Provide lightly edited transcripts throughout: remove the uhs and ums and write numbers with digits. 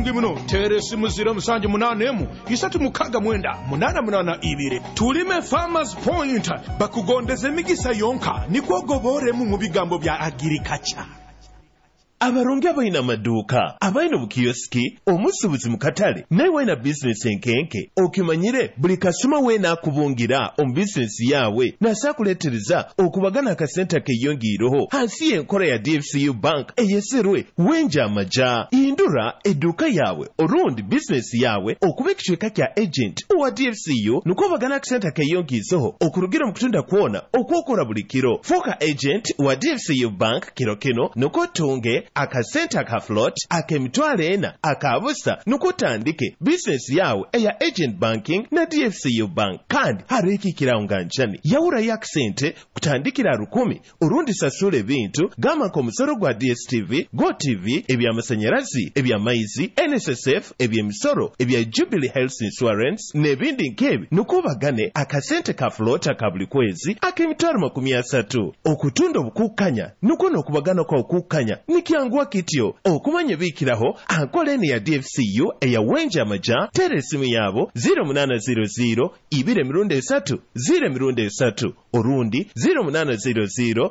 bulungi muno teresi muzira musanje munanemu isatu mukaga mwenda munana ibire tulime Farmers Point bakugondeze emigisa yonka nikwogoboremu mu bigambo bya agriculture. Abarongi abaina amaduuka abaina obukiyosiki omusubuzi mu katale naye waina bizinesi enkenke okimanyire buli kasuma weena akubungira omu bizinesi yawe nasaakuleetereza okubagana akasente akeyongiireho hansi y'enkola ya DFCU Bank eyeserwe wenja amaja. Hindura edduuka yawe orundi bizinesi yawe okuba ekicweka kya agent owa DFCU nukwobagana akasente akeyongiizeho okurugira mu kutunda kwona okwokola buli kiro. Fuuka agent wa DFCU Bank kiro kino nukotunge akasente akaflot ak'emitwalo 4 akabusa nukutandike bizinesi yawe eya agent banking na DFCU Bank kandi harikikirawo nga njani yawurayo akasente kutandikira 10 orundi sasula ebintu gamako omusoro gwa DSTV, GoTV, eby'amasanyalazi, eby'amaizi, NSSF, eby'emisoro, ebya Jubilee Health Insurance n'ebindi nk'ebyo nukubagane akasente kaflot aka buli kwezi ak'emitwalo 30 okutunda obukukkanya nuko okubagana kwa okukkanya nikyanguwa kityo okumanya biikiraho ankoleni ya DFCU eya wenja amaja tere esimu yabo 0800 2 3 orundi 0800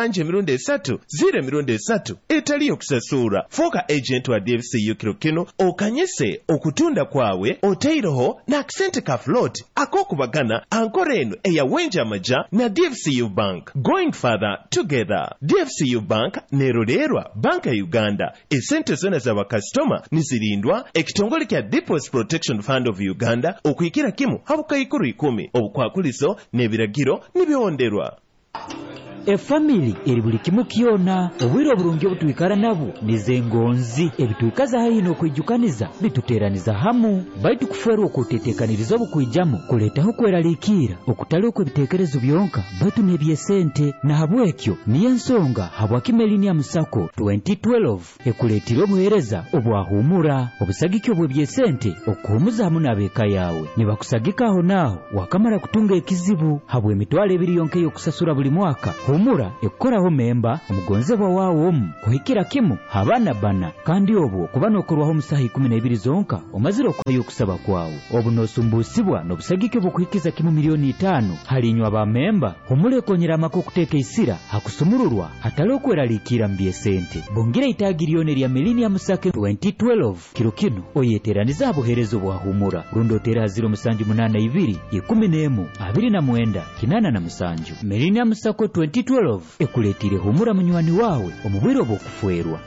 3 0 etali okusasura. Fuuka agent wa DFCU kiro kino okanyise okutunda kwawe oteiroho n'akasente ka float ak'okubagana ankora eno eya wenja amaja na DFCU Bank. Going further together. DFCU Bank nerolerwa banka ya Uganda. Esente zona za bakasitoma nizirindwa ekitongole kya Deposit Protection Fund of Uganda okuyikira kimu habukayikuru 10 obukwakulizo n'ebiragiro nibionderwa. Efamily eri buli kimu kyona obwire obulungi obutwikara nabo nizengonzi ebitwikaza hayino okwijukaniza bituteraniza hamu baitu kuferwa okutetekaniriza obukwijamu kuletaho kweraliikira okutali okwebitekerezo byonka baitu nebyesente na habwekyo niyo ensonga habwakimelini Musako 2012 ekuletira obuhereza obwahumura obusagiki obwebyesente okuhumuza hamu n'abeeka yawe nibakusagikaho naho wakamara kutunga ekizibu habwe emitwalo 2 yonka y'okusasura buli mwaka. Humura ekoraho memba omugonzebwa waawo omu kuhikira kimu habana bana kandi obwo kuba nokorwaho musaha 12 zonka omaziro okubayo okusaba kwawo obu nosumbusibwa n'obusagike bw'okuhikiza kimu miliyoni 5 halinywa ba memba humura ekonyera amaka okuteeka isira hakusumururwa hatali okweraliikira mbyesente bongira itagiriyone lya Millennium Musake 2012 kiro kino oyeteraniza aboherezo bwa humura rundotera 072 11 29 87 Millennium Musake 2012 ekuletire humura munywani wawe omubwiro bw'okufwerwa.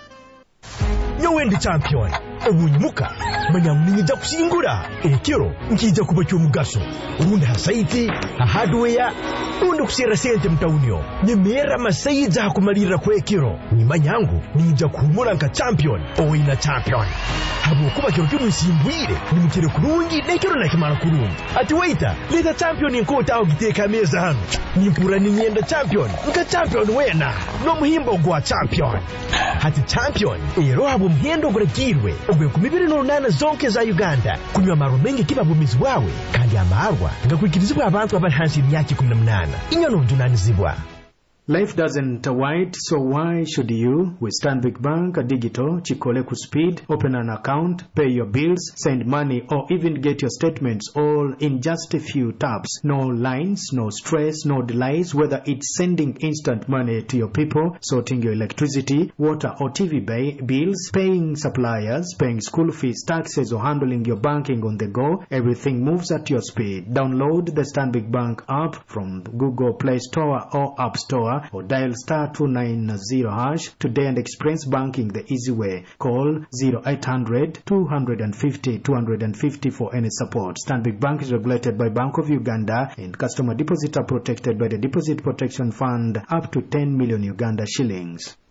Nyowe ndi champion omunyimuka manya mninja kusingura ekiro nkija kuba cy'omugaso urundi hasaiti hardware urundi kusera sente mtaunio nyemera masayiza hakumalira kwa ekiro nimanyangu ninja kuhumura nka champion oina champion habo kuba kiro cy'umusimbwire ni mukire kurungi nekiro nakimara kurungi ati waita leta champion inkota aho giteka meza hano nimpura ninyenda champion nka champion wena no muhimbo gwa champion hati champion ero habo mhendo guragirwe ogwe ku 28 zonke za Uganda kunywa amaro mengi kibabumizi wawe kandi amarwa ngakwikirizibwa abantu abari hansi y'imyaka 18 inyono njunanizibwa. Life doesn't wait, so why should you? With Stanbic Bank Digital, Chikoleku Speed, open an account, pay your bills, send money, or even get your statements all in just a few taps. No lines, no stress, no delays, whether it's sending instant money to your people, sorting your electricity, water or TV bills, paying suppliers, paying school fees, taxes, or handling your banking on the go, everything moves at your speed. Download the Stanbic Bank app from the Google Play Store or App Store, or dial *290# today and experience banking the easy way. Call 0800 250 250 for any support. Stanbic Bank is regulated by Bank of Uganda and customer deposits are protected by the Deposit Protection Fund up to 10 million Uganda shillings.